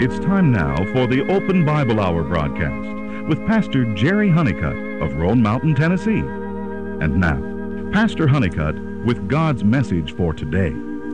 It's time now for the Open Bible Hour broadcast with Pastor Jerry Honeycutt of Roan Mountain, Tennessee. And now, Pastor Honeycutt with God's message for today.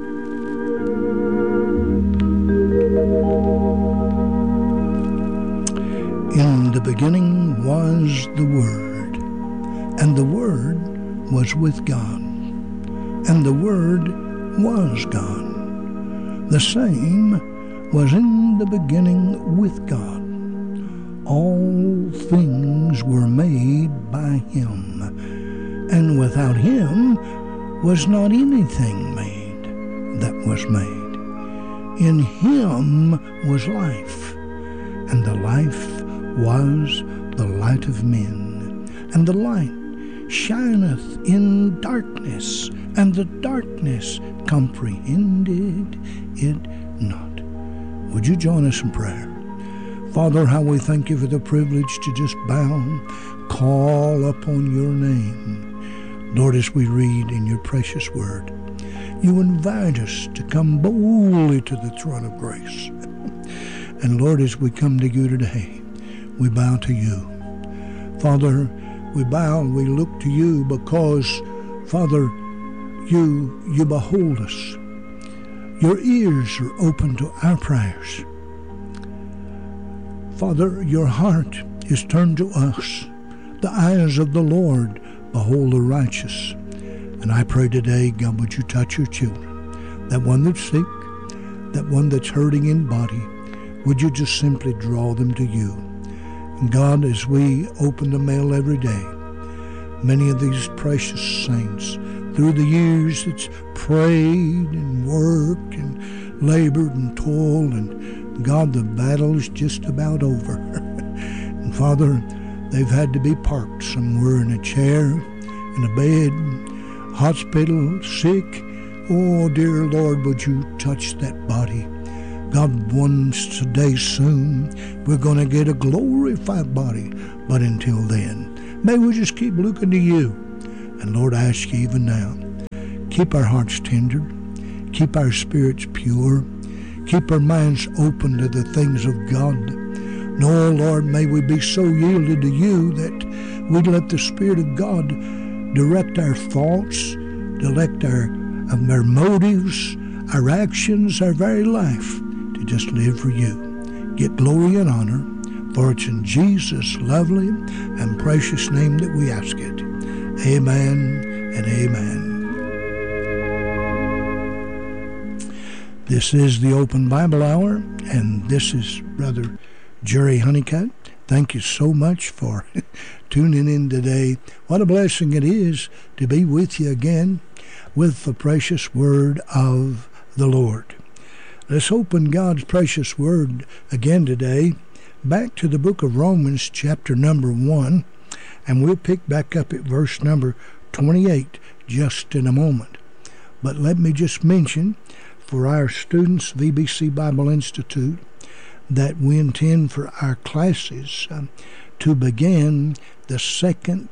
In the beginning was the Word, and the Word was with God, and the Word was God. The same was in the beginning with God. All things were made by Him, and without Him was not anything made that was made. In Him was life, and the life was the light of men. And the light shineth in darkness, and the darkness comprehended it not. Would you join us in prayer? Father, how we thank you for the privilege to just bow, call upon your name. Lord, as we read in your precious word, you invite us to come boldly to the throne of grace. And Lord, as we come to you today, we bow to you. Father, we bow and we look to you because, Father, you behold us. Your ears are open to our prayers. Father, your heart is turned to us. The eyes of the Lord behold the righteous. And I pray today, God, would you touch your children? That one that's sick, that one that's hurting in body, would you just simply draw them to you? And God, as we open the mail every day, many of these precious saints, through the years that's prayed and worked and labored and toiled, and God, the battle is just about over. And Father, they've had to be parked somewhere in a chair, in a bed, hospital, sick. Oh, dear Lord, would you touch that body? God, once today soon, we're going to get a glorified body. But until then, may we just keep looking to you. And Lord, I ask you even now, keep our hearts tender, keep our spirits pure, keep our minds open to the things of God. No, Lord, may we be so yielded to you that we'd let the Spirit of God direct our thoughts, direct our motives, our actions, our very life, to just live for you. Get glory and honor, for it's in Jesus' lovely and precious name that we ask it. Amen and amen. This is the Open Bible Hour, and this is Brother Jerry Honeycutt. Thank you so much for tuning in today. What a blessing it is to be with you again with the precious word of the Lord. Let's open God's precious word again today, back to the book of Romans, chapter number 1, and we'll pick back up at verse number 28 just in a moment. But let me just mention for our students, VBC Bible Institute, that we intend for our classes to begin the second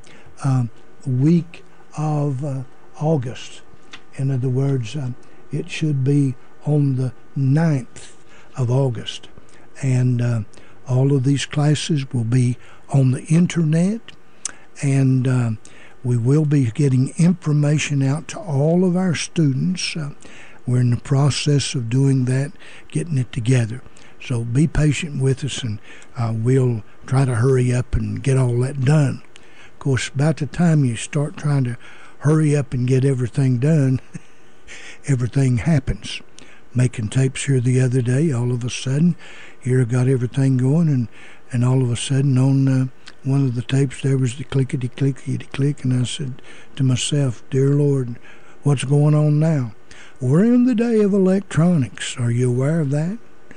week of August. In other words, it should be on the 9th of August. And all of these classes will be on the internet, and we will be getting information out to all of our students. We're in the process of doing that, getting it together. So be patient with us, and we'll try to hurry up and get all that done. Of course, about the time you start trying to hurry up and get everything done, everything happens. Making tapes here the other day, all of a sudden, here I got everything going, and all of a sudden on one of the tapes there was the clickety-clickety-click, and I said to myself, dear Lord, what's going on now? We're in the day of electronics. Are you aware of that?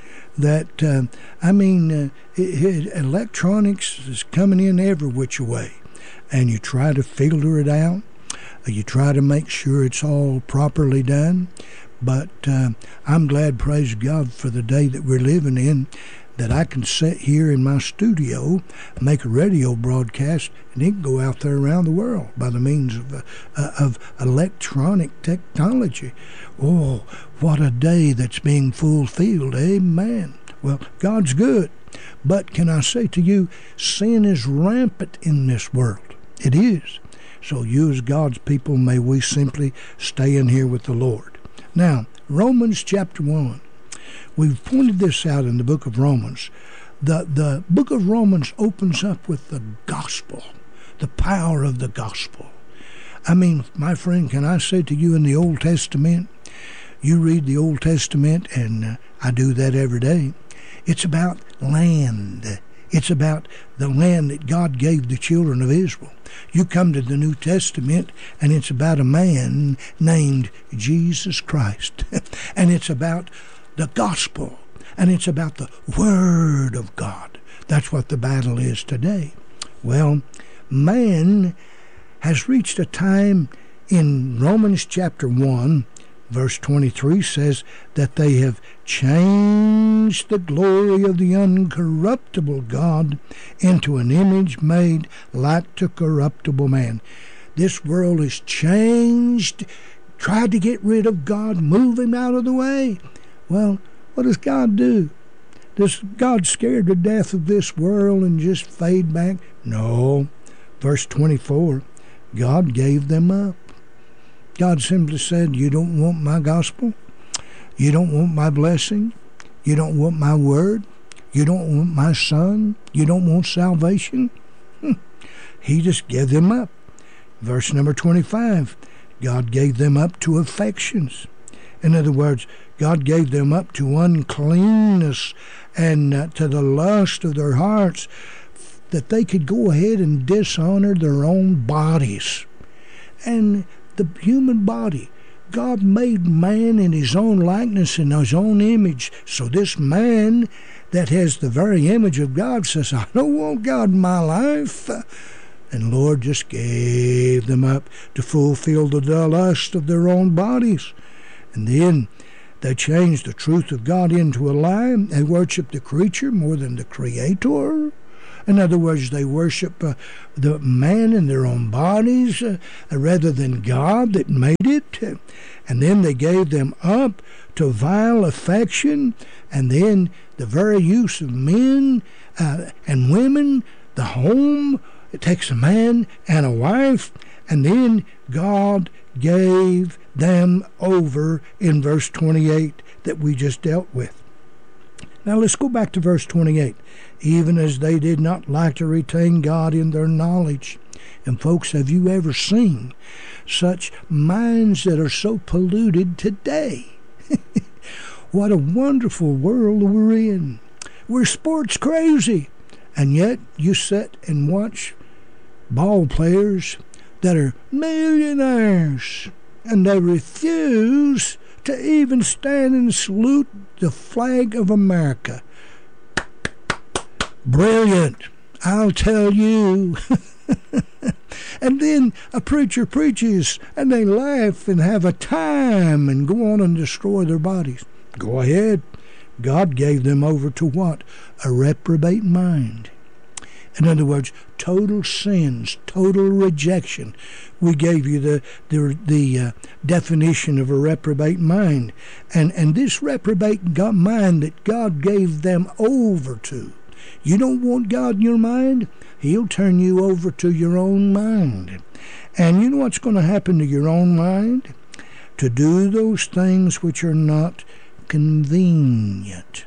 Electronics is coming in every which way, and you try to filter it out. You try to make sure it's all properly done. But I'm glad, praise God, for the day that we're living in, that I can sit here in my studio, make a radio broadcast, and it can go out there around the world by the means of electronic technology. Oh, what a day that's being fulfilled. Amen. Well, God's good. But can I say to you, sin is rampant in this world. It is. So you as God's people, may we simply stay in here with the Lord. Now, Romans chapter 1. We've pointed this out in the book of Romans. The book of Romans opens up with the gospel, the power of the gospel. I mean, my friend, can I say to you, in the Old Testament, you read the Old Testament, and I do that every day. It's about land. It's about the land that God gave the children of Israel. You come to the New Testament, and it's about a man named Jesus Christ. And it's about the gospel. And it's about the Word of God. That's what the battle is today. Well, man has reached a time in Romans chapter 1, verse 23 says that they have changed the glory of the uncorruptible God into an image made like to corruptible man. This world is changed, tried to get rid of God, move him out of the way. Well, what does God do? Does God scared to death of this world and just fade back? No. Verse 24, God gave them up. God simply said, you don't want my gospel? You don't want my blessing? You don't want my word? You don't want my son? You don't want salvation? He just gave them up. Verse number 25, God gave them up to affections. In other words, God gave them up to uncleanness and to the lust of their hearts, that they could go ahead and dishonor their own bodies. And the human body, God made man in his own likeness, in his own image. So this man that has the very image of God says, I don't want God in my life. And Lord just gave them up to fulfill the lust of their own bodies. And then they changed the truth of God into a lie. They worship the creature more than the Creator. In other words, they worship the man in their own bodies rather than God that made it. And then they gave them up to vile affection, and then the very use of men and women, the home. It takes a man and a wife, and then God gave them over in verse 28 that we just dealt with. Now let's go back to verse 28. Even as they did not like to retain God in their knowledge. And folks, have you ever seen such minds that are so polluted today? What a wonderful world we're in. We're sports crazy. And yet you sit and watch ball players that are millionaires, and they refuse to even stand and salute the flag of America. Brilliant, I'll tell you. And then a preacher preaches, and they laugh and have a time and go on and destroy their bodies. Go ahead. God gave them over to what? A reprobate mind. In other words, total sins, total rejection. We gave you the definition of a reprobate mind. And this reprobate mind that God gave them over to. You don't want God in your mind? He'll turn you over to your own mind. And you know what's going to happen to your own mind? To do those things which are not convenient.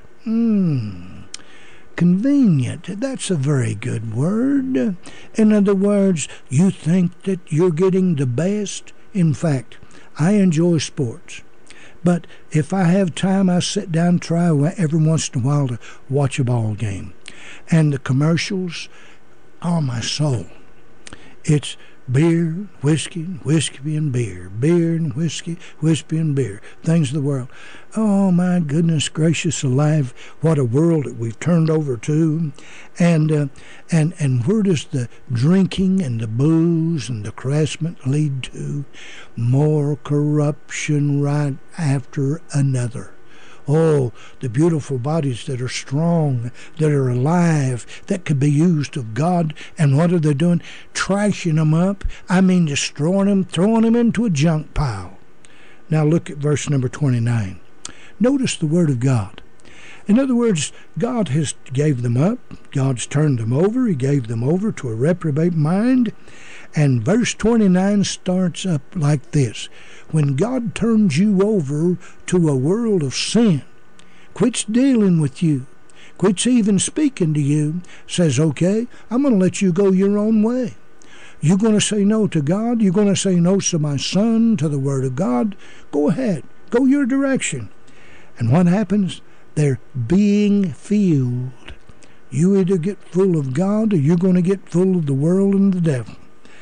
Convenient. That's a very good word. In other words, you think that you're getting the best. In fact, I enjoy sports. But if I have time, I sit down and try every once in a while to watch a ball game. And the commercials are my soul. It's beer, whiskey and beer. Beer and whiskey and beer. Things of the world. Oh, my goodness gracious alive, what a world that we've turned over to. And where does the drinking and the booze and the harassment lead to? More corruption right after another. Oh, the beautiful bodies that are strong, that are alive, that could be used of God. And what are they doing? Trashing them up. I mean, destroying them, throwing them into a junk pile. Now look at verse number 29. Notice the word of God. In other words, God has gave them up. God's turned them over. He gave them over to a reprobate mind. And verse 29 starts up like this. When God turns you over to a world of sin, quits dealing with you, quits even speaking to you, says, okay, I'm going to let you go your own way. You're going to say no to God. You're going to say no to my son, to the Word of God. Go ahead. Go your direction. And what happens? They're being filled. You either get full of God or you're going to get full of the world and the devil.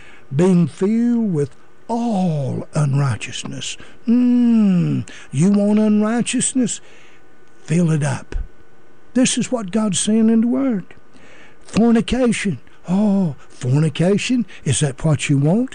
Being filled with all unrighteousness. You want unrighteousness? Fill it up. This is what God's saying in the Word. Fornication. Oh, fornication, is that what you want?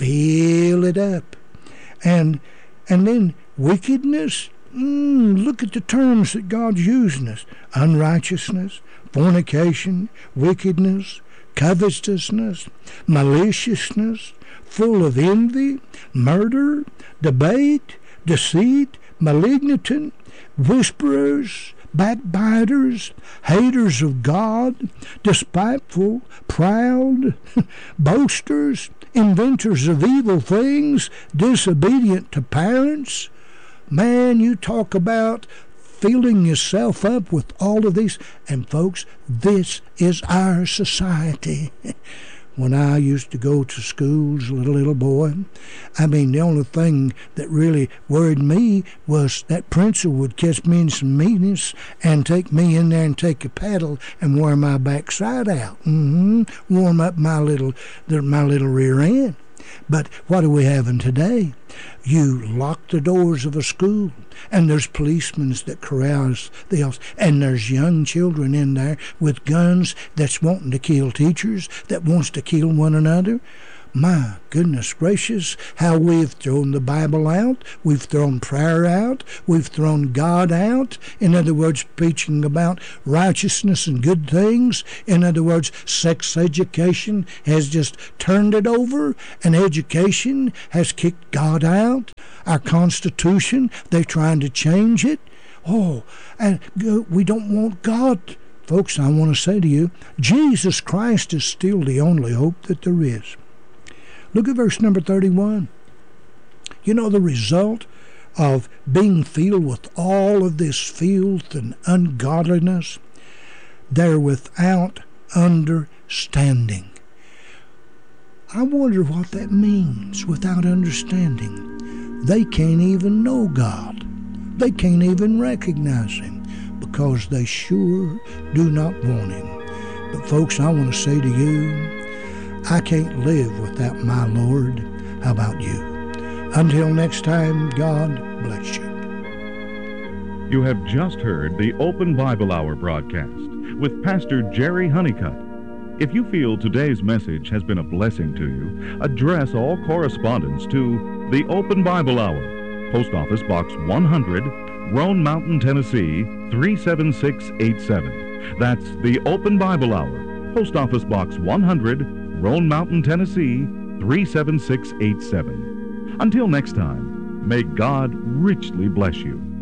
Fill it up. And then wickedness, look at the terms that God's using us. Unrighteousness, fornication, wickedness, covetousness, maliciousness, full of envy, murder, debate, deceit, malignity, whisperers, backbiters, haters of God, despiteful, proud, boasters, inventors of evil things, disobedient to parents. Man, you talk about filling yourself up with all of these. And folks, this is our society. When I used to go to school as a little boy, I mean, the only thing that really worried me was that principal would catch me in some meetings and take me in there and take a paddle and wear my backside out. Warm up my little rear end. But what are we having today? You lock the doors of a school, and there's policemen that carouse the house, and there's young children in there with guns that's wanting to kill teachers, that wants to kill one another. My goodness gracious, how we've thrown the Bible out, we've thrown prayer out, we've thrown God out. In other words, preaching about righteousness and good things. In other words, sex education has just turned it over, and education has kicked God out. Our Constitution, they're trying to change it. Oh, and we don't want God. Folks, I want to say to you, Jesus Christ is still the only hope that there is. Look at verse number 31. You know the result of being filled with all of this filth and ungodliness? They're without understanding. I wonder what that means, without understanding. They can't even know God. They can't even recognize Him because they sure do not want Him. But folks, I want to say to you, I can't live without my Lord. How about you? Until next time, God bless you. You have just heard the Open Bible Hour broadcast with Pastor Jerry Honeycutt. If you feel today's message has been a blessing to you, address all correspondence to the Open Bible Hour, Post Office Box 100, Roan Mountain, Tennessee 37687. That's the Open Bible Hour, Post Office Box 100, Roan Mountain, Tennessee 37687. Until next time, may God richly bless you.